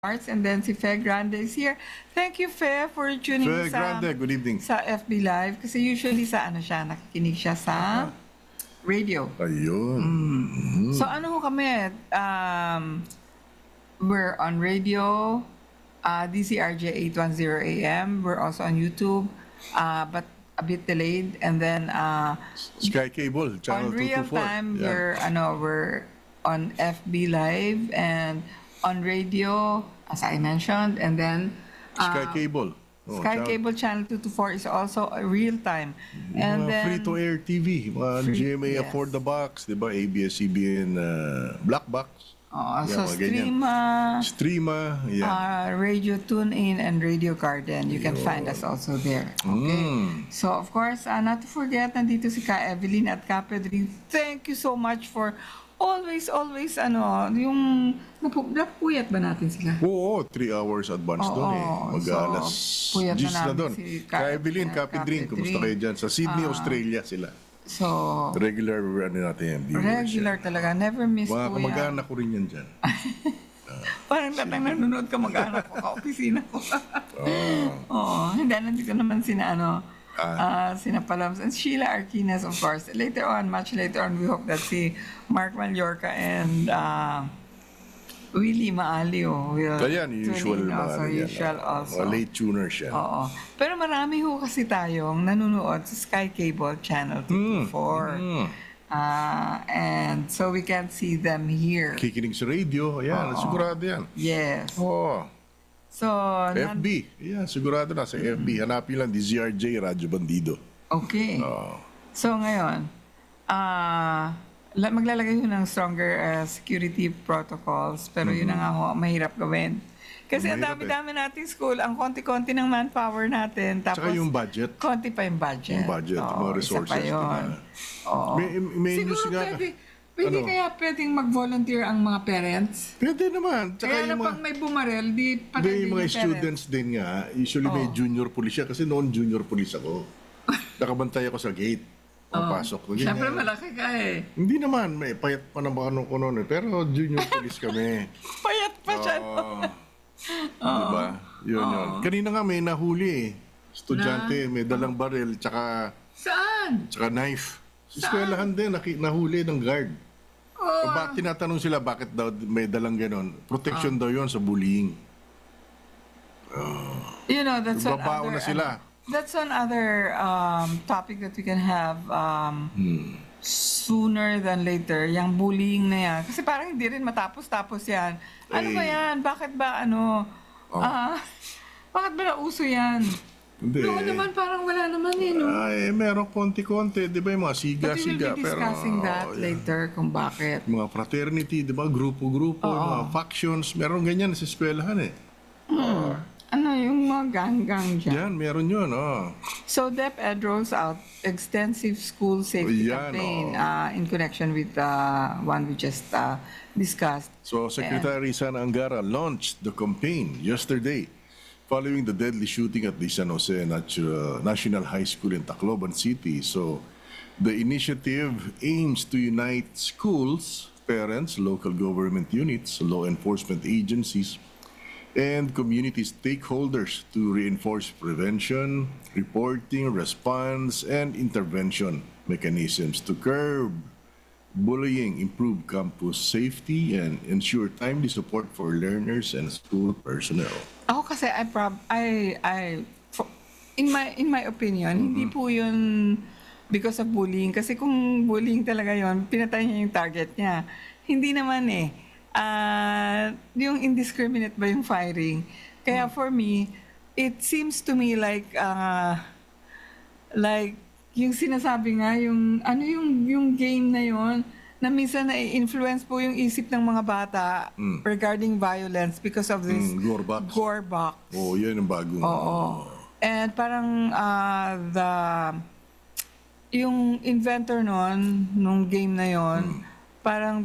Arts, and then si Fe Grande is here. Thank you, Fe, for tuning Fe Grande, good evening. Sa FB Live. Kasi usually sa ano siya, nakikinig siya sa radio. Ayun. So ano ho kami, we're on radio, DCRJ 810 AM. We're also on YouTube, but a bit delayed. And then Sky Cable, on channel real 224. time, Yeah. we're on FB Live and on radio, as I mentioned, and then Sky Cable. Sky Cable Channel 224 is also a real time. And then free-to-air TV, mga GMA yes. Afford the Box, di ba? ABS-CBN Black Box. so mga ganyan. Streama, yeah. Radio TuneIn and Radio Garden. You can find us also there. Okay. So of course, not to forget, nandito si Ka Evelyn at Ka Pedring. Thank you so much for always, yung napuyat ba natin sila? Oo, 3 hours advance doon eh. Mag-alas puyat 10 na na namin doon. si Ka Evelyn, Ka Pedring, kumusta kayo dyan? Sa Sydney, Australia sila. So, Regular, natin yan, viewers. regular talaga. Never miss Mga po yan. kamag-anak ko rin yan dyan. Parang tatang nanonood ka mag-anak ko, ka-opisina ko. Oo, hindi, nandito naman sina, sina Palams and Sheila Arquinas, of course. Later on, much later on, we hope that si Mark Mallorca and Willie Maalio will Ayan, usual tune in also. mga Usual also. mga late tuners yan. Oo. Pero marami ho kasi tayong nanonood sa Sky Cable Channel 224. And so we can see them here. Kikinig sa radio, ayan, sigurado yan. Yes. Oo. So, FB, ayan, sigurado na sa FB. Hanapin lang DZRJ Radyo Bandido. okay. So ngayon, maglalagay yun ng stronger security protocols, pero yun na nga ho, mahirap gawin. Kasi ang Mahirap dami-dami nating school, ang konti-konti ng manpower natin, tapos Tsaka yung budget. konti pa yung budget. Yung budget, Oo, mga isa resources. pa yun. Oo. May Siguro news nga. pwede Ano? kaya pwedeng mag-volunteer ang mga parents? Pwede naman. Tsaka Kaya na yung pag may bumarel, di Hindi, patay din yung mga yung students din nga, usually may junior police siya. Kasi noon junior police ako. Nakabantay ako sa gate. Papasok ko. Siyempre malaki ka eh. Hindi naman, may payat pa naman ko noon eh. Pero junior police kami. Payat pa siya. Diba? Yun. Kanina nga may nahuli eh. Estudyante, may dalang baril, tsaka Saan? knife. Sa eskwelahan din, nahuli ng guard. Bakit tinatanong sila bakit daw may dalang ganon? Protection daw yon sa bullying. You know, that's Babao na sila. That's another topic that we can have sooner than later, yung bullying na yan. Kasi parang hindi rin matapos-tapos yan. Ano ba yan? Bakit ba bakit ba nauso yan? Hindi. Noon naman parang wala naman eh, no? Ay, meron konti-konti. Di ba yung mga But we will siga-siga. be discussing that yeah. later kung bakit. Mga fraternity, di ba? Grupo-grupo, mga factions. Meron ganyan sa eskwelahan eh. Ano yung mga gang-gang dyan? Yan, meron yun. So, DepEd rolls out extensive school safety Yan, campaign in connection with one we just discussed. So, Secretary Sana Angara launched the campaign yesterday following the deadly shooting at the San Jose National High School in Tacloban City. So, the initiative aims to unite schools, parents, local government units, law enforcement agencies, and community stakeholders to reinforce prevention, reporting, response, and intervention mechanisms to curb bullying, improve campus safety, and ensure timely support for learners and school personnel. Ako kasi in my opinion, hindi po yun because of bullying. Kasi kung bullying talaga yun, pinatay niya yung target niya. Hindi naman eh. Yung indiscriminate ba yung firing? Kaya for me, it seems to me like yung sinasabi nga, yung game na yun, na minsan na-influence po yung isip ng mga bata regarding violence because of this gore box. Oh, yan ang bagong. Oo. And parang yung inventor nung game na yon, parang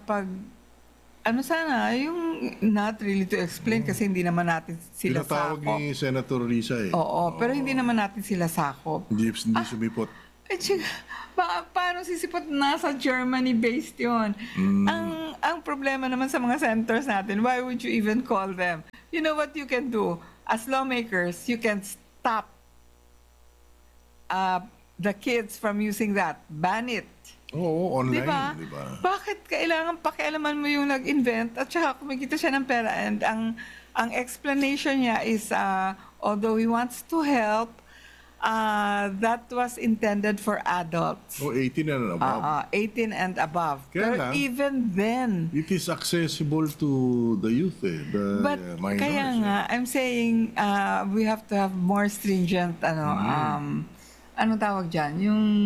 yung not really to explain kasi hindi naman natin sila Tinatawag sakop. ni Senator Risa eh. Oo, pero hindi naman natin sila sakop. Hindi sumipot. At saka, paano sisipot nasa Germany based yon? Ang problema naman sa mga centers natin, why would you even call them? You know what you can do? As lawmakers, you can stop the kids from using that. Ban it. Oo, online, Di ba? di ba? Bakit kailangan pakialaman mo yung nag-invent at saka kumikita siya ng pera, and ang explanation niya is although he wants to help, that was intended for adults. O 18 and above. 18 and above. Kaya Pero lang, even then, It is accessible to the youth, the but minors. kaya nga, I'm saying we have to have more stringent, anong tawag dyan?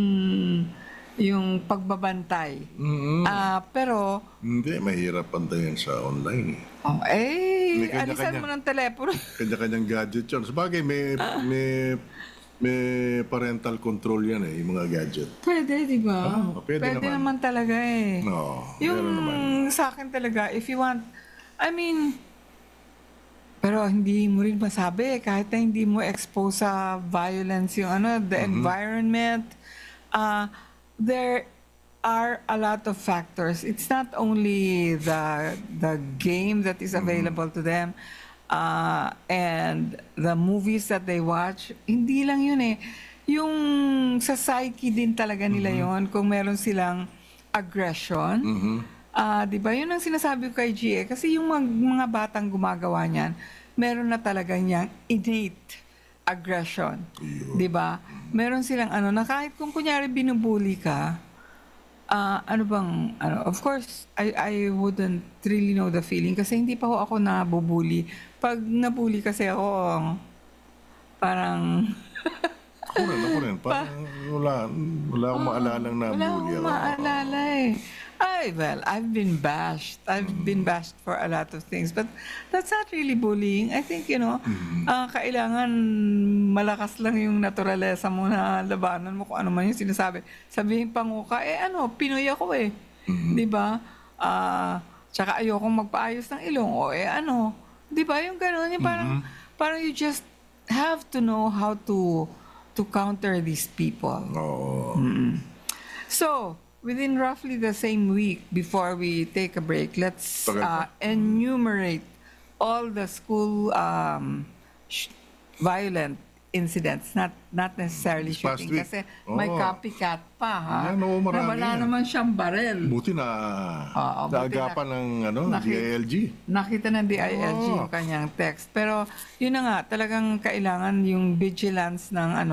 Yung pagbabantay. Pero, Hindi, mahirap pantayan sa online. May alisan kanya-kanya. mo ng telepono. Kanya-kanyang gadget yun. Sabagay, may parental control yan yung mga gadget. Pwede, di ba? Pwede naman. naman talaga eh. No, Yung meron naman. sa akin talaga, if you want, pero hindi mo rin masabi, kahit na hindi mo expose sa violence yung the environment, there are a lot of factors. It's not only the game that is available to them, and the movies that they watch. Hindi lang yun eh. Yung sa psyche din talaga nila yon, kung meron silang aggression. Di ba? Yun ang sinasabi ko kay G. Kasi yung mga batang gumagawa niyan, meron na talaga niyang innate aggression. Di ba? Meron silang na kahit kung kunyari binubuli ka, of course, I wouldn't really know the feeling kasi hindi pa ako nabubuli. Pag nabuli kasi ako, parang... Ako rin. Parang wala akong maalalang Wala nabuli akong ako. maalala eh. Well, I've been bashed. I've been bashed for a lot of things. But that's not really bullying. I think, kailangan malakas lang yung naturalesa mo na labanan mo kung ano man yung sinasabi. Sabihin panguka, Pinoy ako eh. Di ba? Tsaka ayokong magpaayos ng ilong. Di ba? Yung gano'n. Yung parang you just have to know how to counter these people. Oo. So, within roughly the same week before we take a break, let's Tagal pa. enumerate all the school violent incidents, not necessarily This past shooting week. kasi may Oo. copycat pa ha. Yan, oo, marami na wala yan. naman siyang barel. Buti na buti naagapan ng DILG. Nakita ng DILG Oo. yung kanyang text. Pero yun na nga, talagang kailangan yung vigilance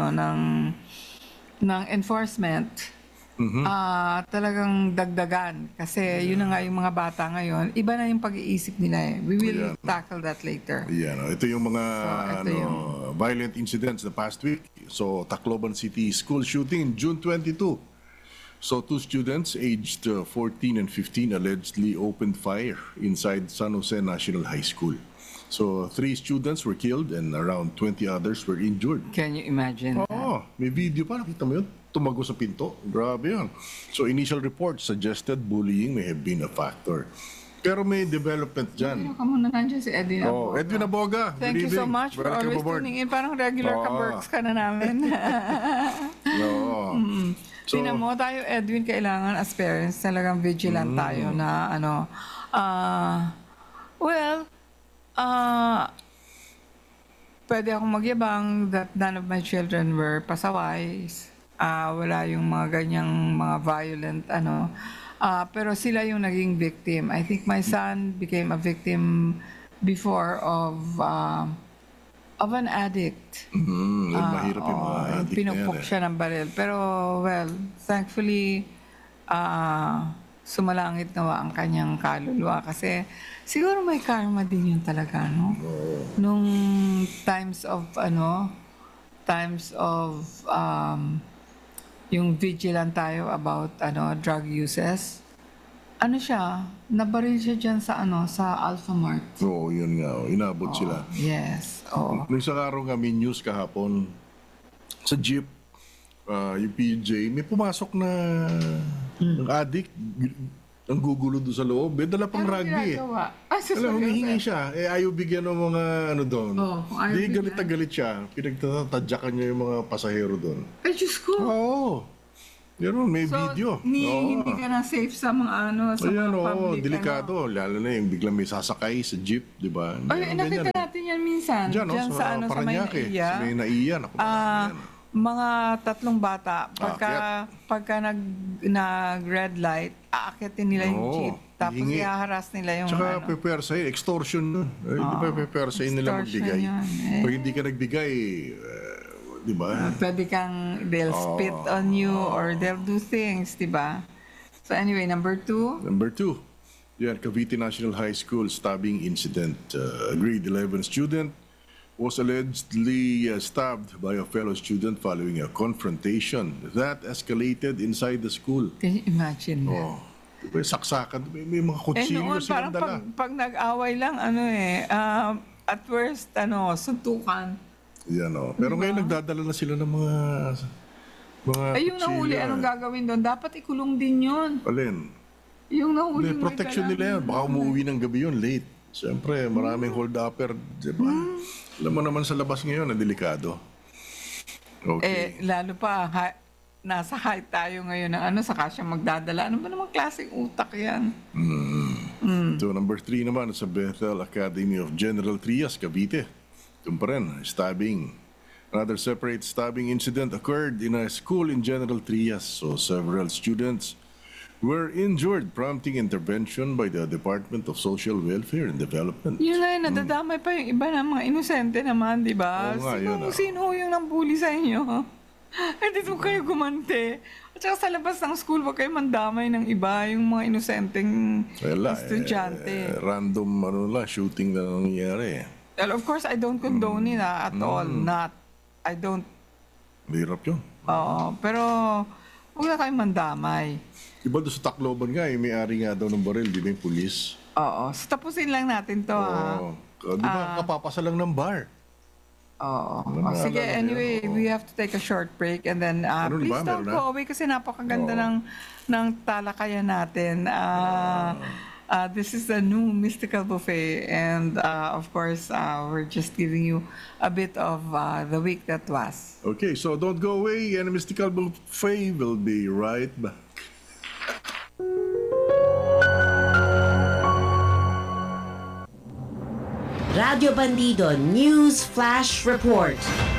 ng enforcement. Talagang dagdagan kasi yun na nga yung mga bata ngayon, iba na yung pag-iisip nila eh. We will tackle that later. Yan, ito yung mga ito violent incidents the past week. So, Tacloban City school shooting June 22. So, 2 students aged 14 and 15 allegedly opened fire inside San Jose National High School. So, 3 students were killed and around 20 others were injured. Can you imagine? May video pa, nakita mo yun? Tumago sa pinto. Grabe yun. So, initial reports suggested bullying may have been a factor. Pero may development dyan. Ano ka muna nandiyan si Edwin Aboga. Edwin Aboga. Thank you so much for Welcome always aboard. tuning in. Parang regular ka-works ka na namin. Oo. So, Tingnan mo tayo, Edwin, kailangan as parents talagang vigilant tayo na pwede akong magyabang that none of my children were pasaway. Wala yung mga ganyang mga violent pero sila yung naging victim. I think my son became a victim before of an addict. mahirap yung mga addict na Pinupok yan. siya ng baril. Pero, well, thankfully, sumalangit nawa ang kanyang kaluluwa. Kasi, siguro may karma din yun talaga, no? Nung times of, yung vigilant tayo about, drug uses, nabaril siya dyan sa, sa Alphamart. Oo, yun nga. Inabot sila. Yes, oo. Nung isang araw nga, may news kahapon, sa jeep, yung PJ, may pumasok na ng addict, ang gugulo doon sa loob. Dala pang rugby eh. Humihingi siya. Ayaw bigyan ng mga doon. kung ayaw Di galit na bigyan. galit siya. Pinagtatadyakan niya yung mga pasahero doon. Ay, Diyos ko! Oo. Meron, may So, video. hindi ka na safe sa mga sa Ayan, mga oo, public. delikado. Lalo na yung biglang may sasakay sa jeep, di ba? Ay, Meron nakita ganyan, eh. natin yan minsan. Diyan, Diyan sa may Parañaque. Naiya. Sa may Naiya. Naku, Ah, yan. mga 3 bata, pagka nag-red light, aakyatin nila yung Oo, jeep. Tapos hingi. ihaharas nila yung Tsaka pepersay, extortion nun. Di ba pepersay nila extortion magbigay? yun, eh. Pag hindi ka nagbigay, di ba? Pwede they'll spit on you or they'll do things, di ba? So anyway, number 2. Number 2, yan, Cavite National High School stabbing incident. A grade 11 student was allegedly stabbed by a fellow student following a confrontation that escalated inside the school. Can you imagine that? Oh, diba, saksakan, may mga kutsilyo noon, silang parang dala. pag nag-away lang, at worst, suntukan. Yan, oh. Pero ngayon nagdadala na sila ng mga Ay, yung nahuli, kutsilyo. anong gagawin doon? Dapat ikulong din yun. Alin? Yung nahuli, May protection nila yan. Baka umuwi ng gabi yun, late. Siyempre, maraming hold-upper. Diba? Alam mo naman sa labas ngayon, na delikado. Okay. Lalo pa, nasa height tayo ngayon ng saka siya magdadala. Ano ba namang klaseng utak yan? So, number 3 naman sa Bethel Academy of General Trias, Cavite. Doon pa rin, stabbing. Another separate stabbing incident occurred in a school in General Trias. So, several students were injured, prompting intervention by the Department of Social Welfare and Development. Yun na, nadadamay pa yung iba na mga inosente naman, di ba? Oo nga, yun, Sino yung nambuli sa inyo? Hindi mo kayo gumante. At saka sa labas ng school, wag kayo mandamay ng iba, yung mga inosenteng Wala, estudyante. random shooting na nangyayari. Well, of course, I don't condone it at all. I don't. Mahirap yun. Oo, pero huwag na kayong mandamay. Iba doon sa Tacloban nga, yung may-ari nga daw ng baril, di ba yung pulis? Oo, so tapusin lang natin to, ha? Oo. Di ba, kapapasa lang ng bar. Oo. Ano na, Sige, alam mo anyway, yun, oo. we have to take a short break and then Meron please ba? don't Meron go na? away kasi napakaganda ng talakayan natin. This is the new Mystical Buffet and of course, we're just giving you a bit of the week that was. Okay, so don't go away, and Mystical Buffet will be right back. Radio Bandido News Flash Report.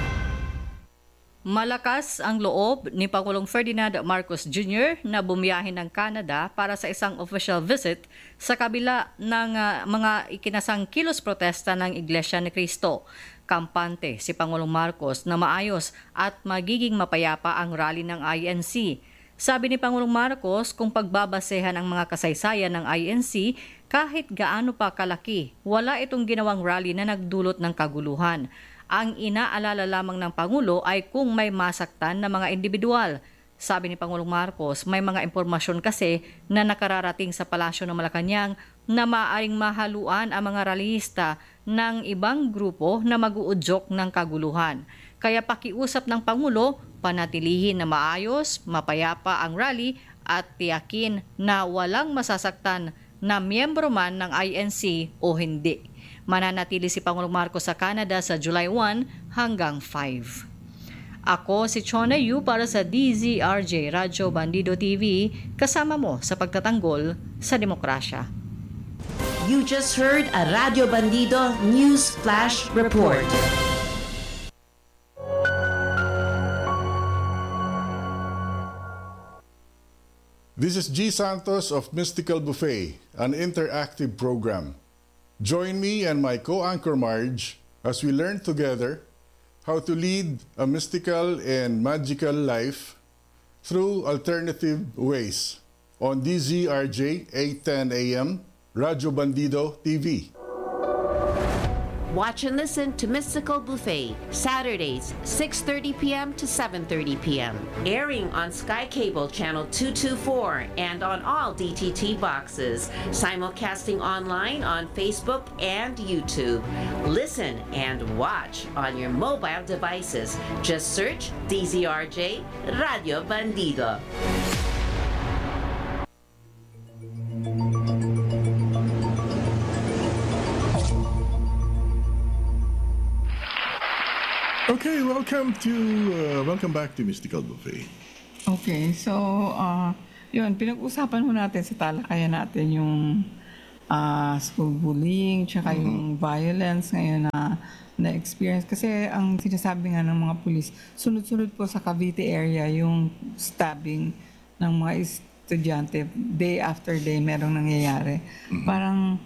Malakas ang loob ni Pangulong Ferdinand Marcos Jr. na bumiyahe ng Canada para sa isang official visit sa kabila ng mga ikinasang kilos protesta ng Iglesia ni Cristo. Kampante si Pangulong Marcos na maayos at magiging mapayapa ang rally ng INC. Sabi ni Pangulong Marcos kung pagbabasehan ang mga kasaysayan ng INC, kahit gaano pa kalaki, wala itong ginawang rally na nagdulot ng kaguluhan. Ang inaalala lamang ng Pangulo ay kung may masaktan na mga individual. Sabi ni Pangulong Marcos, may mga impormasyon kasi na nakararating sa Palasyo ng Malacanang na maaaring mahaluan ang mga rallyista ng ibang grupo na mag-uudyok ng kaguluhan. Kaya pakiusap ng Pangulo, panatilihin na maayos, mapayapa ang rally at tiyakin na walang masasaktan na miyembro man ng INC o hindi. Mananatili si Pangulong Marcos sa Canada sa July 1 hanggang 5. Ako si Chona Yu para sa DZRJ Radyo Bandido TV, kasama mo sa pagtatanggol sa demokrasya. You just heard a Radio Bandido News Flash Report. This is G. Santos of Mystical Buffet, an interactive program. Join me and my co-anchor Marge as we learn together how to lead a mystical and magical life through alternative ways on DZRJ 810 AM, Radyo Bandido TV. Watch and listen to Mystical Buffet, Saturdays, 6:30 p.m. to 7:30 p.m. Airing on Sky Cable Channel 224 and on all DTT boxes. Simulcasting online on Facebook and YouTube. Listen and watch on your mobile devices. Just search DZRJ Radio Bandido. Okay, welcome back to Mystical Buffet. Okay, so, yun, pinag-usapan mo natin sa talakayan natin yung school bullying, tsaka yung violence ngayon na-experience. Kasi ang sinasabi nga ng mga pulis, sunod-sunod po sa Cavite area yung stabbing ng mga estudyante. Day after day, merong nangyayari. Parang,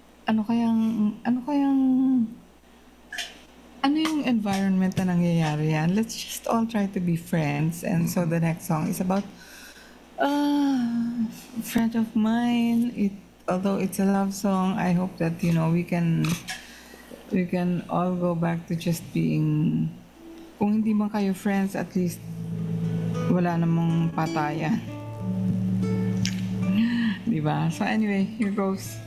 ano yung environment na nangyayari yan? Let's just all try to be friends. And so the next song is about friend of mine. Although it's a love song, I hope that we can all go back to just being. Kung hindi man kayo friends, at least wala namang patayan. Diba? So anyway, here goes.